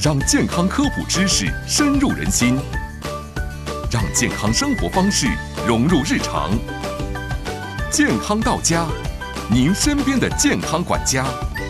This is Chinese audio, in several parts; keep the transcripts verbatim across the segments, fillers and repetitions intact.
让健康科普知识深入人心，让健康生活方式融入日常。健康到家，您身边的健康管家。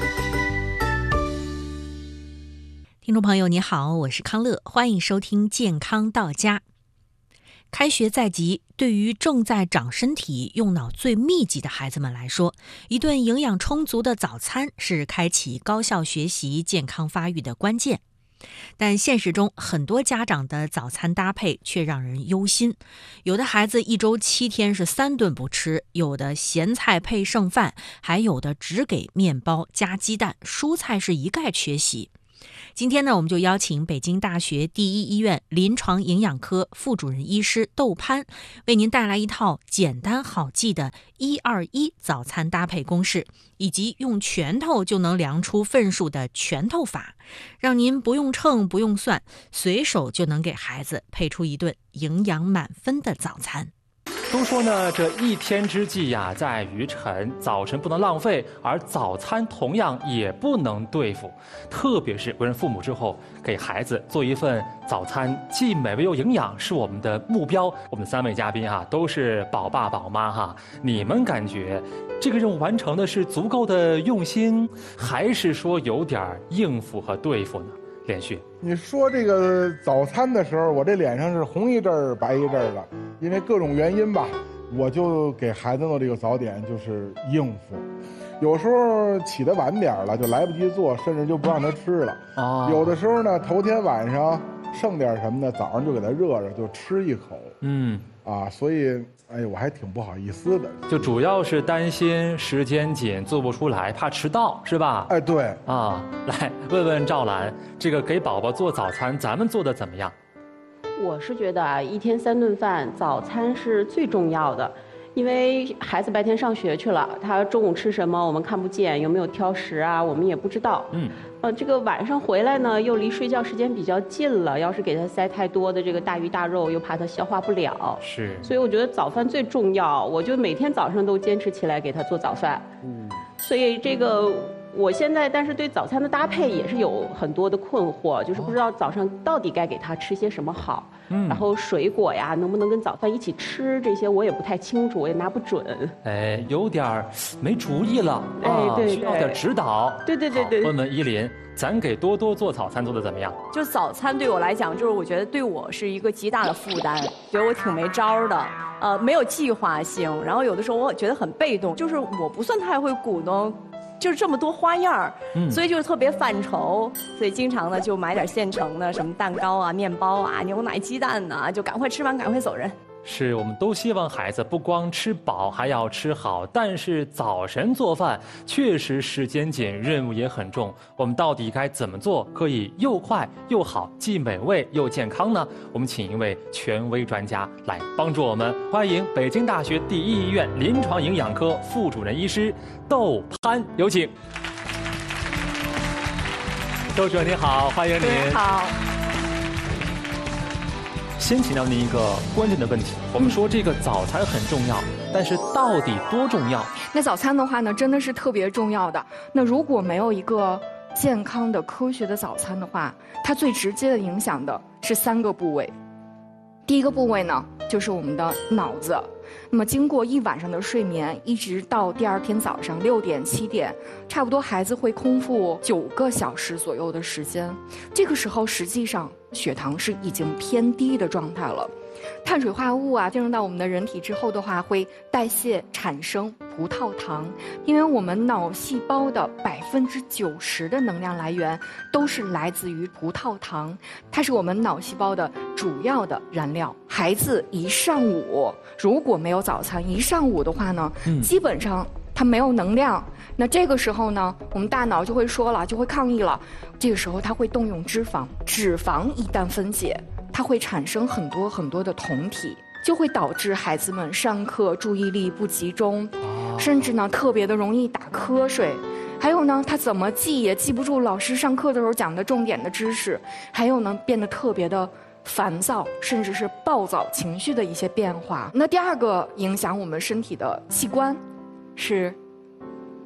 听众朋友你好，我是康乐，欢迎收听健康到家。开学在即，对于正在长身体、用脑最密集的孩子们来说，一顿营养充足的早餐是开启高效学习、健康发育的关键。但现实中，很多家长的早餐搭配却让人忧心。有的孩子一周七天是三顿不吃，有的咸菜配剩饭，还有的只给面包加鸡蛋，蔬菜是一概缺席。今天呢，我们就邀请北京大学第一医院临床营养科副主任医师窦潘，为您带来一套简单好记的一二一早餐搭配公式，以及用拳头就能量出份数的拳头法，让您不用称不用算，随手就能给孩子配出一顿营养满分的早餐。 都说呢，这一天之计呀，在于晨，早晨不能浪费，而早餐同样也不能对付。特别是为人父母之后，给孩子做一份早餐，既美味又营养，是我们的目标。我们三位嘉宾哈，都是宝爸宝妈哈，你们感觉这个任务完成的是足够的用心，还是说有点应付和对付呢？连续， 你说这个早餐的时候，我这脸上是红一阵儿白一阵儿的，因为各种原因吧，我就给孩子弄这个早点就是应付。有时候起得晚点了，就来不及做，甚至就不让他吃了。哦，有的时候呢，头天晚上剩点什么的，早上就给他热热，就吃一口。嗯，啊，所以哎，我还挺不好意思的。 就主要是担心时间紧，做不出来，怕迟到，是吧？ 哎，对。 啊，来问问赵兰，这个给宝宝做早餐，咱们做的怎么样？ 我是觉得啊，一天三顿饭，早餐是最重要的。因为孩子白天上学去了，他中午吃什么我们看不见，有没有挑食啊，我们也不知道。嗯，呃，这个晚上回来呢，又离睡觉时间比较近了，要是给他塞太多的这个大鱼大肉，又怕他消化不了。 是， 所以我觉得早饭最重要，我就每天早上都坚持起来给他做早饭。嗯，所以这个我现在，但是对早餐的搭配也是有很多的困惑，就是不知道早上到底该给他吃些什么好。嗯，然后水果呀，能不能跟早饭一起吃？这些我也不太清楚，我也拿不准。 哎，有点没主意了。 哎，对对， 需要点指导。 对对对对。 问问依林，咱给多多做早餐做的怎么样？ 就早餐对我来讲，就是我觉得对我是一个极大的负担，觉得我挺没招的，呃，没有计划性，然后有的时候我觉得很被动，就是我不算太会鼓捣。就是这么多花样儿，嗯，所以就是特别犯愁，所以经常呢就买点现成的，什么蛋糕啊、面包啊、牛奶、鸡蛋呐，就赶快吃完赶快走人。 是，我们都希望孩子不光吃饱，还要吃好。但是早晨做饭确实时间紧，任务也很重。我们到底该怎么做，可以又快又好，既美味又健康呢？我们请一位权威专家来帮助我们。欢迎北京大学第一医院临床营养科副主任医师窦潘，有请。窦主任您好，欢迎您。 您好。 先请教您一个关键的问题，我们说这个早餐很重要，但是到底多重要？ 那早餐的话呢，真的是特别重要的。那如果没有一个健康的、科学的早餐的话，它最直接的影响的是三个部位。第一个部位呢，就是我们的脑子。那么经过一晚上的睡眠，一直到第二天早上六点、七点，差不多孩子会空腹九个小时左右的时间。这个时候，实际上血糖是已经偏低的状态了。碳水化合物啊，进入到我们的人体之后的话，会代谢产生葡萄糖，因为我们脑细胞的百分之九十的能量来源都是来自于葡萄糖，它是我们脑细胞的主要的燃料。孩子一上午如果没有早餐，一上午的话呢，嗯、基本上他没有能量。那这个时候呢，我们大脑就会说了，就会抗议了。这个时候它会动用脂肪，脂肪一旦分解，它会产生很多很多的酮体，就会导致孩子们上课注意力不集中，甚至呢特别的容易打瞌睡。还有呢，他怎么记也记不住老师上课的时候讲的重点的知识。还有呢，变得特别的烦躁，甚至是暴躁情绪的一些变化。那第二个影响我们身体的器官是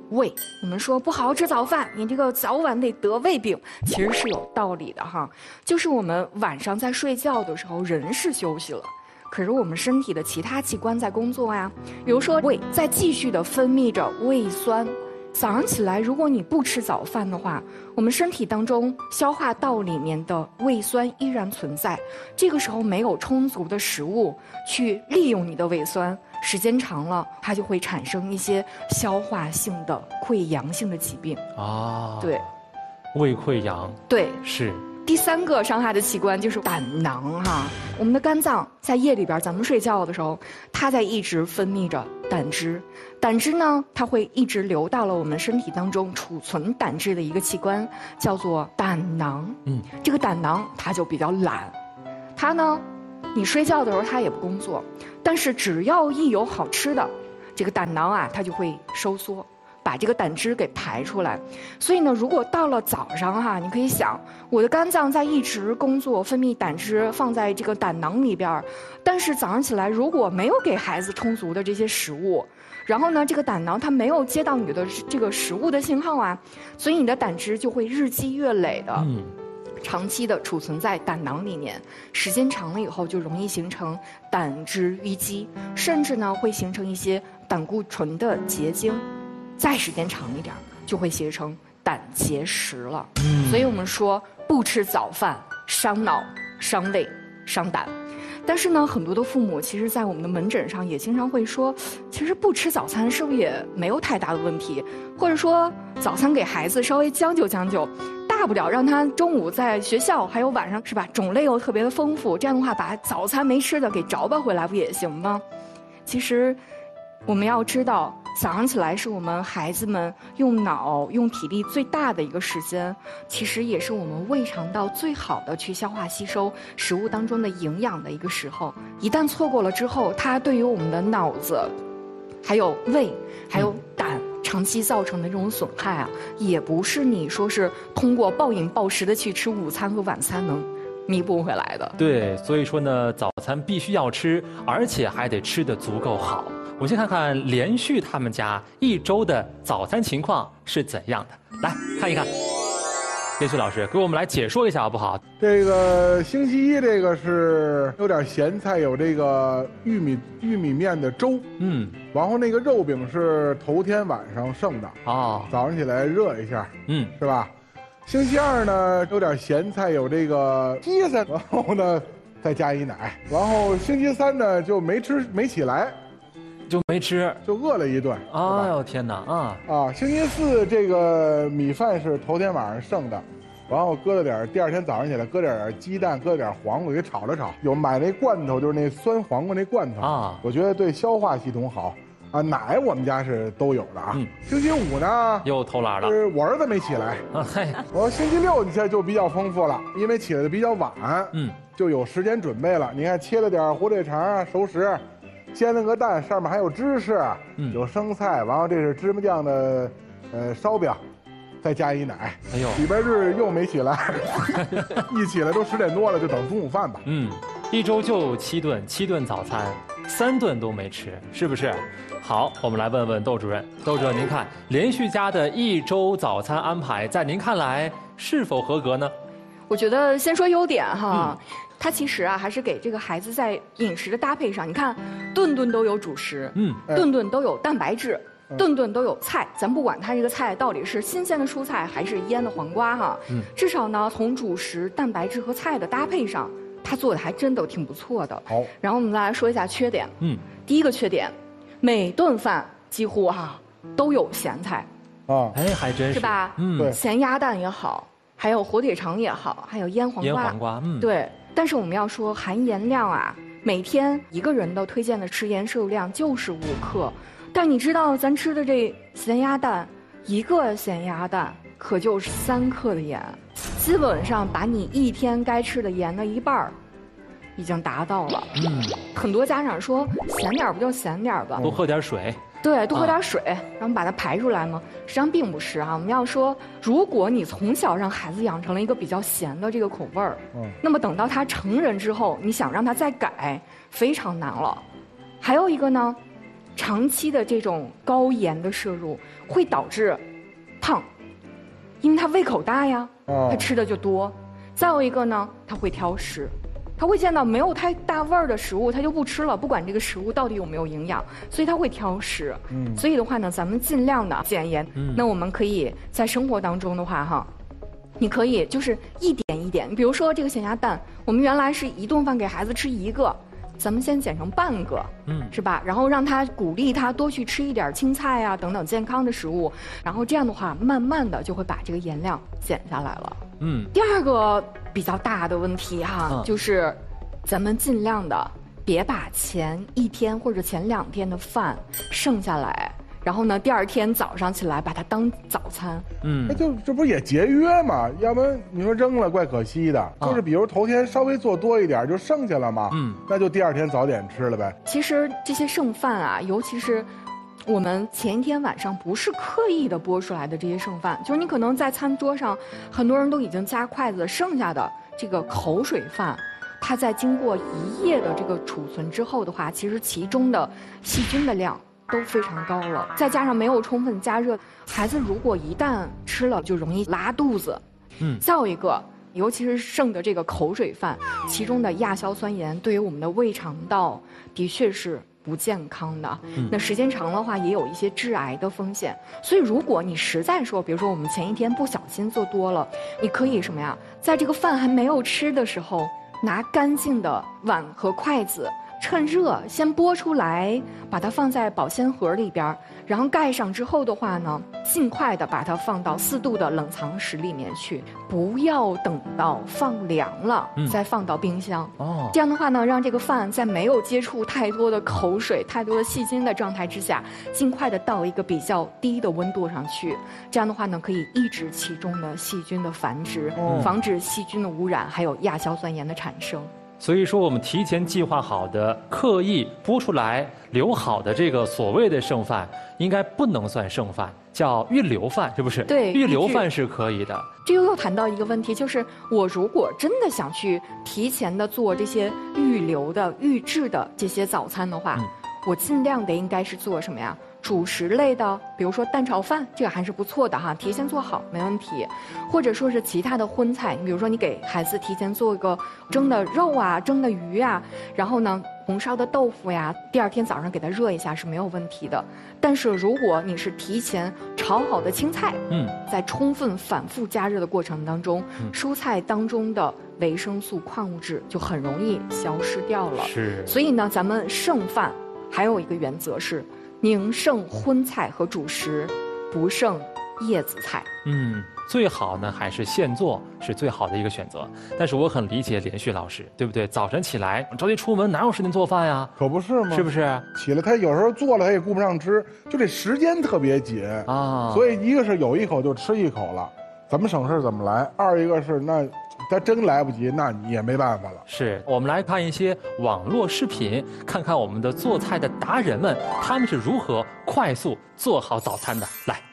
胃，我们说不好好吃早饭，你这个早晚得得胃病，其实是有道理的哈。就是我们晚上在睡觉的时候，人是休息了，可是我们身体的其他器官在工作呀。比如说胃在继续的分泌着胃酸，早上起来如果你不吃早饭的话，我们身体当中消化道里面的胃酸依然存在，这个时候没有充足的食物去利用你的胃酸。时间长了，它就会产生一些消化性的溃疡性的疾病啊。 对， 胃溃疡。 对， 是。 第三个伤害的器官就是胆囊哈。我们的肝脏在夜里边，咱们睡觉的时候，它在一直分泌着胆汁。胆汁呢，它会一直流到了我们身体当中储存胆汁的一个器官，叫做胆囊。嗯，这个胆囊它就比较懒，它呢，你睡觉的时候它也不工作。但是只要一有好吃的，这个胆囊啊，它就会收缩，把这个胆汁给排出来。所以呢，如果到了早上哈，你可以想，我的肝脏在一直工作，分泌胆汁放在这个胆囊里边，但是早上起来如果没有给孩子充足的这些食物，然后呢，这个胆囊它没有接到你的这个食物的信号啊，所以你的胆汁就会日积月累的。嗯，长期的储存在胆囊里面，时间长了以后就容易形成胆汁淤积，甚至呢会形成一些胆固醇的结晶，再时间长一点就会形成胆结石了。嗯，所以我们说不吃早饭伤脑、伤胃、伤胆。但是呢，很多的父母其实在我们的门诊上也经常会说，其实不吃早餐是不是也没有太大的问题，或者说早餐给孩子稍微将就将就，大不了让他中午在学校还有晚上是吧，种类又特别的丰富，这样的话把早餐没吃的给找吧回来不也行吗？其实我们要知道，早上起来是我们孩子们用脑用体力最大的一个时间，其实也是我们胃肠道最好的去消化吸收食物当中的营养的一个时候。一旦错过了之后，它对于我们的脑子还有胃还有胆长期造成的这种损害啊，也不是你说是通过暴饮暴食的去吃午餐和晚餐能弥补回来的。 对，所以说呢，早餐必须要吃，而且还得吃得足够好。我先看看连续他们家一周的早餐情况是怎样的，来看一看。连续老师给我们来解说一下好不好？ 这个星期一这个是有点咸菜，有这个玉米玉米面的粥，嗯，然后那个肉饼是头天晚上剩的啊，早上起来热一下，嗯，是吧？星期二呢有点咸菜，有这个披萨，然后呢再加一奶，然后星期三呢就没吃没起来。 就没吃， 就饿了一顿。 哎呦天哪啊啊！星期四这个米饭是头天晚上剩的，然后搁了点，第二天早上起来搁点鸡蛋，搁点黄瓜给炒了炒。有买那罐头，就是那酸黄瓜那罐头啊，我觉得对消化系统好啊。奶我们家是都有的啊。嗯、星期五呢又偷懒了， 是我儿子没起来。啊嘿，我星期六你现在就比较丰富了，因为起来的比较晚，嗯，就有时间准备了。你看切了点火腿肠啊，熟食。煎了个蛋，上面还有芝士，嗯、有生菜，然后这是芝麻酱的，呃，烧饼，再加一奶。哎呦，礼拜日又没起来，一起来都十点多了，就等中午饭吧。 嗯，一周就七顿，七顿早餐，三顿都没吃，是不是？好，我们来问问窦主任，窦主任，您看连续家的一周早餐安排，在您看来是否合格呢？ 我觉得先说优点哈。嗯，它其实啊，还是给这个孩子在饮食的搭配上，你看，顿顿都有主食，嗯，顿顿都有蛋白质，嗯、顿顿都有菜。咱不管它这个菜到底是新鲜的蔬菜还是腌的黄瓜哈，嗯，至少呢，从主食、蛋白质和菜的搭配上，它做的还真都挺不错的。好，然后我们再来说一下缺点，嗯，第一个缺点，每顿饭几乎哈、啊、都有咸菜， 啊，哎，还真是， 是吧？嗯，对，咸鸭蛋也好。还有火腿肠也好，还有腌黄瓜， 腌黄瓜，嗯， 对。但是我们要说含盐量啊，每天一个人的推荐的食盐摄入量就是五克，但你知道咱吃的这咸鸭蛋，一个咸鸭蛋可就是三克的盐，基本上把你一天该吃的盐的一半儿已经达到了。嗯，很多家长说咸点不就咸点吧， 多喝点水。 对，多喝点水，啊、然后把它排出来吗？实际上并不是啊。我们要说，如果你从小让孩子养成了一个比较咸的这个口味儿，嗯，那么等到他成人之后，你想让他再改，非常难了。还有一个呢， 长期的这种高盐的摄入会导致胖，因为他胃口大呀， 哦他吃的就多。再有一个呢，他会挑食，他会见到没有太大味儿的食物，他就不吃了，不管这个食物到底有没有营养，所以他会挑食。 嗯所以的话呢，咱们尽量的减盐。 嗯那我们可以在生活当中的话，哈。你可以就是一点一点，比如说这个咸鸭蛋，我们原来是一顿饭给孩子吃一个，咱们先减成半个， 嗯是吧？然后让他鼓励他多去吃一点青菜啊等等健康的食物，然后这样的话，慢慢的就会把这个盐量减下来了。 嗯第二个比较大的问题哈， 嗯就是咱们尽量的别把前一天或者前两天的饭剩下来。然后呢，第二天早上起来把它当早餐， 嗯那就这不是也节约吗？要不然你说扔了怪可惜的。就是比如头天稍微做多一点就剩下了嘛， 嗯那就第二天早点吃了呗。 其实这些剩饭啊，尤其是我们前一天晚上不是刻意的拨出来的这些剩饭，就是你可能在餐桌上，很多人都已经夹筷子剩下的这个口水饭，它在经过一夜的这个储存之后的话，其实其中的细菌的量都非常高了，再加上没有充分加热，孩子如果一旦吃了，就容易拉肚子。 嗯再有一个，尤其是剩的这个口水饭，其中的亚硝酸盐对于我们的胃肠道的确是不健康的。 嗯那时间长的话，也有一些致癌的风险。所以，如果你实在说，比如说我们前一天不小心做多了，你可以什么呀，在这个饭还没有吃的时候，拿干净的碗和筷子。趁热先拨出来，把它放在保鲜盒里边，然后盖上之后的话呢，尽快的把它放到四度的冷藏室里面去，不要等到放凉了、 嗯、 再放到冰箱。 哦， 这样的话呢，让这个饭在没有接触太多的口水、太多的细菌的状态之下，尽快的到一个比较低的温度上去。这样的话呢，可以抑制其中的细菌的繁殖， 哦、 防止细菌的污染，还有亚硝酸盐的产生。 所以说，我们提前计划好的、刻意拨出来留好的这个所谓的剩饭，应该不能算剩饭，叫预留饭，是不是？ 对， 预留饭是可以的。 这又又谈到一个问题，就是我如果真的想去提前的做这些预留的、预制的这些早餐的话，嗯、我尽量的应该是做什么呀？主食类的，比如说蛋炒饭，这个还是不错的哈，提前做好没问题。或者说是其他的荤菜，你比如说你给孩子提前做一个蒸的肉啊、蒸的鱼啊，然后呢红烧的豆腐呀，第二天早上给它热一下是没有问题的。但是如果你是提前炒好的青菜，嗯，在充分反复加热的过程当中，嗯、蔬菜当中的维生素、矿物质就很容易消失掉了。 是。 所以呢，咱们剩饭还有一个原则是。宁剩荤菜和主食，不剩叶子菜。 嗯，最好呢还是现做是最好的一个选择。但是我很理解连续老师，对不对？早晨起来着急出门，哪有时间做饭呀？ 可不是吗？ 是不是？ 起来他有时候做了他也顾不上吃，就这时间特别紧啊。所以一个是有一口就吃一口了，怎么省事怎么来；二一个是那。他真来不及，那你也没办法了。 是我们来看一些网络视频，看看我们的做菜的达人们，他们是如何快速做好早餐的。来。